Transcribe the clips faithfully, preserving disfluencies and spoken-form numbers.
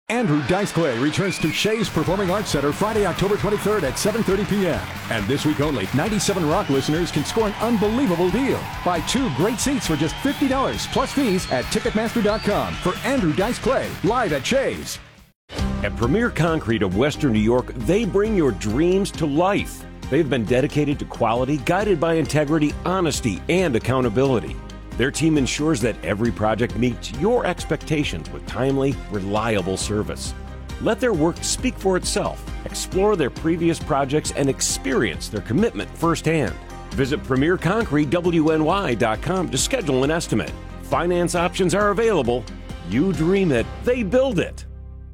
Andrew Dice Clay returns to Shays Performing Arts Center Friday, October twenty-third at seven thirty p.m. And this week only, ninety-seven Rock listeners can score an unbelievable deal. Buy two great seats for just fifty dollars plus fees at Ticketmaster dot com for Andrew Dice Clay, live at Shays. At Premier Concrete of Western New York, they bring your dreams to life. They've been dedicated to quality, guided by integrity, honesty, and accountability. Their team ensures that every project meets your expectations with timely, reliable service. Let their work speak for itself. Explore their previous projects and experience their commitment firsthand. Visit Premier Concrete W N Y dot com to schedule an estimate. Finance options are available. You dream it, they build it.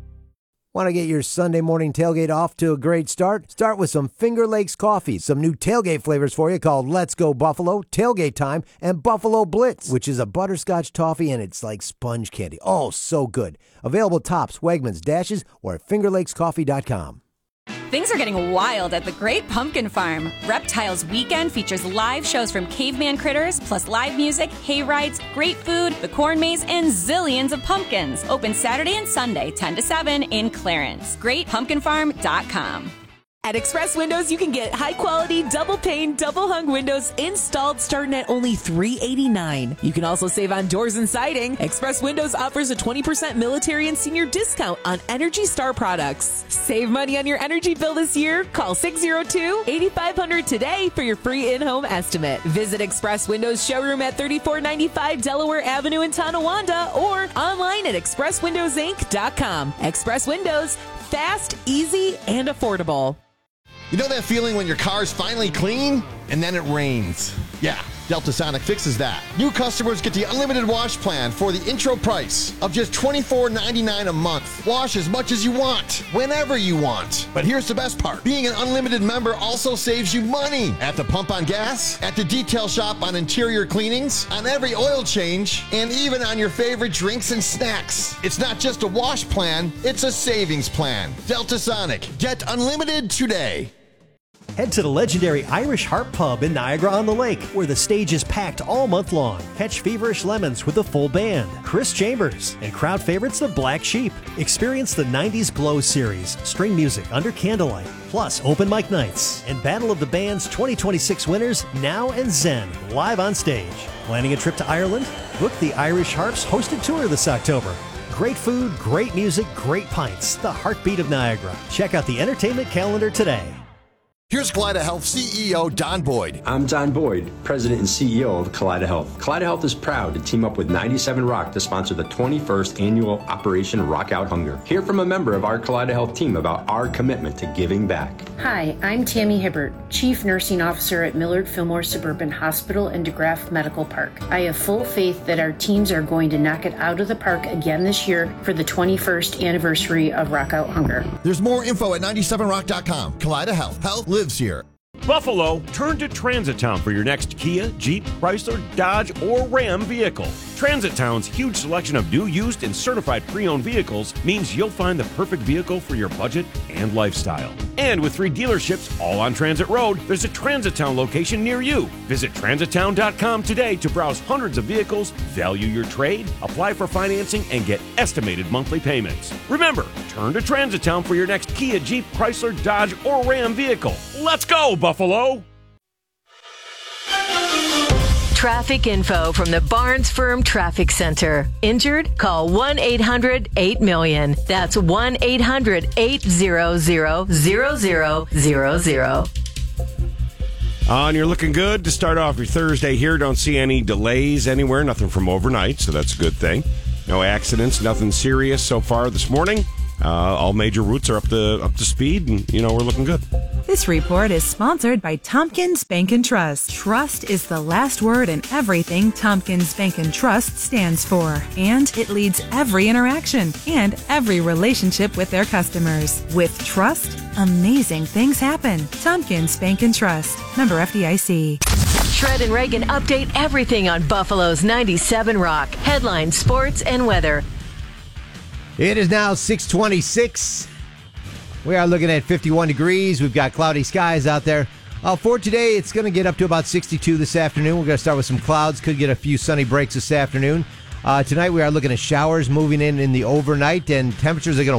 Want to get your Sunday morning tailgate off to a great start? Start with some Finger Lakes coffee. Some new tailgate flavors for you called Let's Go Buffalo, Tailgate Time, and Buffalo Blitz, which is a butterscotch toffee and it's like sponge candy. Oh, so good. Available at Tops, Wegmans, Dashes, or at finger lakes coffee dot com. Things are getting wild at the Great Pumpkin Farm. Reptiles Weekend features live shows from caveman critters, plus live music, hay rides, great food, the corn maze, and zillions of pumpkins. Open Saturday and Sunday, ten to seven in Clarence. great pumpkin farm dot com. At Express Windows, you can get high-quality, double-pane, double-hung windows installed starting at only three hundred eighty-nine dollars. You can also save on doors and siding. Express Windows offers a twenty percent military and senior discount on Energy Star products. Save money on your energy bill this year. Call six oh two, eight five hundred today for your free in-home estimate. Visit Express Windows showroom at thirty-four ninety-five Delaware Avenue in Tonawanda or online at express windows inc dot com. Express Windows, fast, easy, and affordable. You know that feeling when your car's finally clean and then it rains? Yeah, Delta Sonic fixes that. New customers get the unlimited wash plan for the intro price of just twenty-four ninety-nine a month. Wash as much as you want, whenever you want. But here's the best part. Being an unlimited member also saves you money at the pump on gas, at the detail shop on interior cleanings, on every oil change, and even on your favorite drinks and snacks. It's not just a wash plan, it's a savings plan. Delta Sonic. Get unlimited today. Head to the legendary Irish Harp Pub in Niagara-on-the-Lake, where the stage is packed all month long. Catch Feverish Lemons with a full band, Chris Chambers, and crowd favorites the Black Sheep. Experience the nineties Glow series, string music under candlelight, plus open mic nights, and Battle of the Bands twenty twenty-six winners, Now and Zen, live on stage. Planning a trip to Ireland? Book the Irish Harp's hosted tour this October. Great food, great music, great pints. The heartbeat of Niagara. Check out the entertainment calendar today. Here's Kaleida Health C E O Don Boyd. I'm Don Boyd, President and C E O of Kaleida Health. Kaleida Health is proud to team up with ninety-seven Rock to sponsor the twenty-first annual Operation Rock Out Hunger. Hear from a member of our Kaleida Health team about our commitment to giving back. Hi, I'm Tammy Hibbert, Chief Nursing Officer at Millard Fillmore Suburban Hospital and DeGraff Medical Park. I have full faith that our teams are going to knock it out of the park again this year for the twenty-first anniversary of Rock Out Hunger. There's more info at ninety-seven rock dot com. Kaleida Health. Health lives here. Buffalo, turn to Transit Town for your next Kia, Jeep, Chrysler, Dodge, or Ram vehicle. Transit Town's huge selection of new, used, and certified pre-owned vehicles means you'll find the perfect vehicle for your budget and lifestyle. And with three dealerships all on Transit Road, there's a Transit Town location near you. Visit transit town dot com today to browse hundreds of vehicles, value your trade, apply for financing, and get estimated monthly payments. Remember, turn to Transit Town for your next Kia, Jeep, Chrysler, Dodge, or Ram vehicle. Let's go, Buffalo! Traffic info from the Barnes Firm Traffic Center. Injured? Call one eight hundred eight million. That's one eight hundred eight hundred zero zero zero zero. Uh, and you're looking good to start off your Thursday here. Don't see any delays anywhere. Nothing from overnight, so that's a good thing. No accidents, nothing serious so far this morning. Uh, all major routes are up to up to speed, and, you know, we're looking good. This report is sponsored by Tompkins Bank and Trust. Trust is the last word in everything Tompkins Bank and Trust stands for. And it leads every interaction and every relationship with their customers. With trust, amazing things happen. Tompkins Bank and Trust. Member F D I C. Shred and Reagan update everything on Buffalo's ninety-seven Rock. Headlines, sports, and weather. It is now six twenty-six. We are looking at fifty-one degrees. We've got cloudy skies out there. Uh, for today, it's going to get up to about sixty-two this afternoon. We're going to start with some clouds. Could get a few sunny breaks this afternoon. Uh, tonight, we are looking at showers moving in in the overnight, and temperatures are going to